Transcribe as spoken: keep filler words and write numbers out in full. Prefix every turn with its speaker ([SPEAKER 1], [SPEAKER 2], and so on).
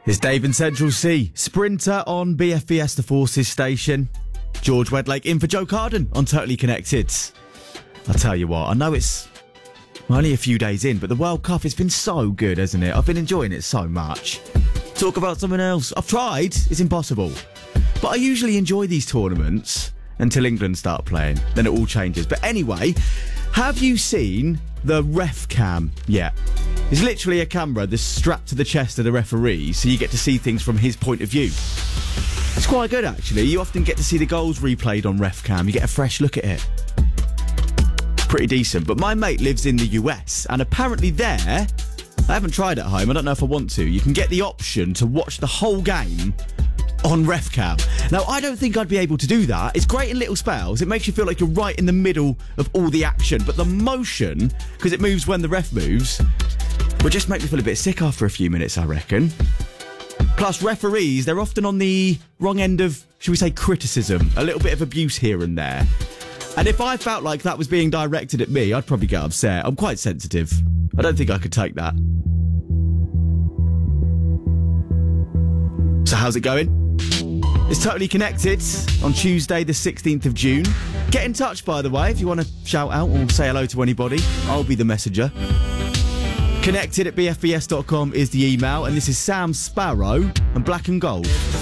[SPEAKER 1] It's Dave in Central C. Sprinter on B F B S The Forces station. George Wedlake in for Joe Carden on Totally Connected. I'll tell you what, I know it's only a few days in, but the World Cup has been so good, hasn't it? I've been enjoying it so much. Talk about something else. I've tried. It's impossible. But I usually enjoy these tournaments until England start playing. Then it all changes. But anyway, have you seen the ref cam yet? It's literally a camera that's strapped to the chest of the referee, so you get to see things from his point of view. It's quite good, actually. You often get to see the goals replayed on ref cam. You get a fresh look at it. Pretty decent. But my mate lives in the U S, and apparently there, I haven't tried at home, I don't know if I want to, you can get the option to watch the whole game on ref cam. Now, I don't think I'd be able to do that. It's great in little spells. It makes you feel like you're right in the middle of all the action. But the motion, because it moves when the ref moves, will just make me feel a bit sick after a few minutes, I reckon. Plus, referees, they're often on the wrong end of, should we say, criticism. A little bit of abuse here and there. And if I felt like that was being directed at me, I'd probably get upset. I'm quite sensitive. I don't think I could take that. So how's it going? It's Totally Connected on Tuesday the sixteenth of June. Get in touch, by the way, if you want to shout out or say hello to anybody. I'll be the messenger. Connected at b f b s dot com is the email, and this is Sam Sparrow and Black and Gold.